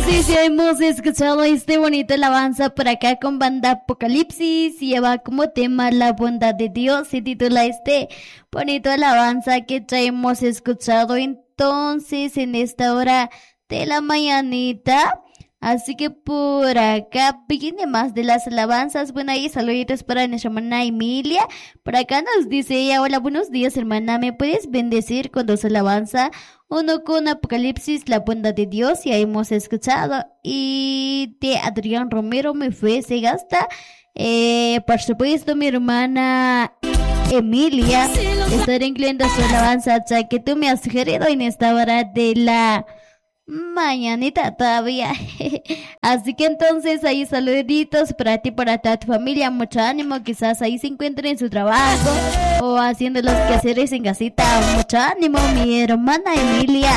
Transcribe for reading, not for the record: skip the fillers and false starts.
Sí, sí, hemos escuchado este bonito alabanza por acá con banda Apocalipsis y lleva como tema la bondad de Dios. Se titula este bonito alabanza que ya hemos escuchado entonces en esta hora de la mañanita. Así que por acá viene más de las alabanzas. Bueno, ahí saluditos para nuestra hermana Emilia. Por acá nos dice ella: hola, buenos días, hermana. ¿Me puedes bendecir con dos alabanzas? Uno con Apocalipsis, la bondad de Dios, ya hemos escuchado. Y de Adrián Romero me fue, se gasta. Por supuesto, mi hermana Emilia estará incluyendo su alabanza, ya que tú me has sugerido en esta hora de la mañanita todavía. Así que entonces ahí saluditos para ti, para toda tu familia, mucho ánimo, quizás ahí se encuentren en su trabajo o haciendo los quehaceres en casita. Mucho ánimo, mi hermana Emilia.